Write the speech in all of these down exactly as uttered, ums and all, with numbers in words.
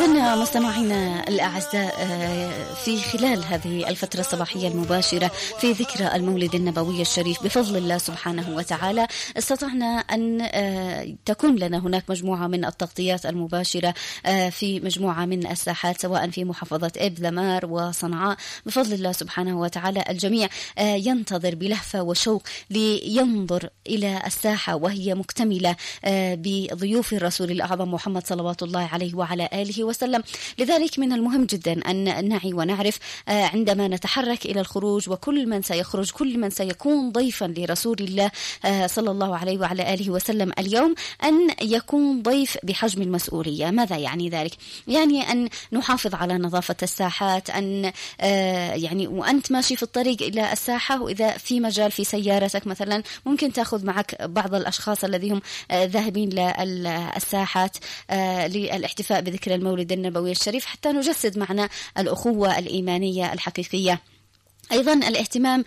إذن مستمعينا الأعزاء، في خلال هذه الفترة الصباحية المباشرة في ذكرى المولد النبوي الشريف بفضل الله سبحانه وتعالى استطعنا أن تكون لنا هناك مجموعة من التغطيات المباشرة في مجموعة من الساحات سواء في محافظة إب ذمار وصنعاء. بفضل الله سبحانه وتعالى الجميع ينتظر بلهفة وشوق لينظر إلى الساحة وهي مكتملة بضيوف الرسول الأعظم محمد صلوات الله عليه وعلى آله وسلم. لذلك من المهم جدا أن نعي ونعرف عندما نتحرك إلى الخروج، وكل من سيخرج كل من سيكون ضيفا لرسول الله صلى الله عليه وعلى آله وسلم اليوم أن يكون ضيف بحجم المسؤولية. ماذا يعني ذلك؟ يعني أن نحافظ على نظافة الساحات، أن يعني وأنت ماشي في الطريق إلى الساحة، وإذا في مجال في سيارتك مثلا ممكن تأخذ معك بعض الأشخاص الذين هم ذاهبين للساحات للاحتفاء بذكرى المولد النبوي الشريف حتى نجسد معنا الأخوة الإيمانية الحقيقية. أيضا الاهتمام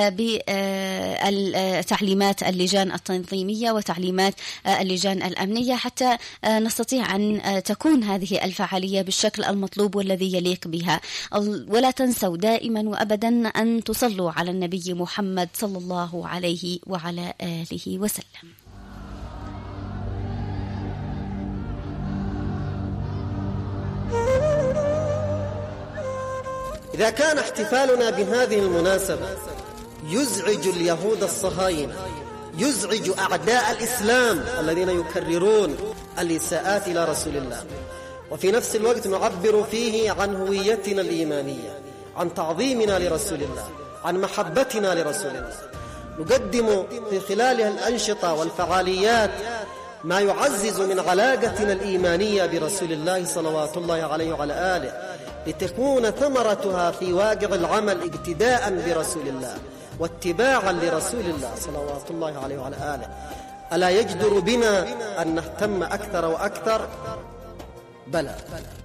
بتعليمات اللجان التنظيمية وتعليمات اللجان الأمنية حتى نستطيع أن تكون هذه الفعالية بالشكل المطلوب والذي يليق بها. ولا تنسوا دائما وأبدا أن تصلوا على النبي محمد صلى الله عليه وعلى آله وسلم. إذا كان احتفالنا بهذه المناسبة يزعج اليهود الصهاينة، يزعج أعداء الإسلام الذين يكررون الإساءات إلى رسول الله، وفي نفس الوقت نعبر فيه عن هويتنا الإيمانية، عن تعظيمنا لرسول الله، عن محبتنا لرسول الله، نقدم في خلالها الأنشطة والفعاليات ما يعزز من علاقتنا الإيمانية برسول الله صلوات الله عليه وعلى آله، لتكون ثمرتها في واقع العمل اقتداء برسول الله واتباعا لرسول الله صلوات الله عليه وعلى آله. ألا يجدر بنا أن نهتم أكثر وأكثر؟ بلى.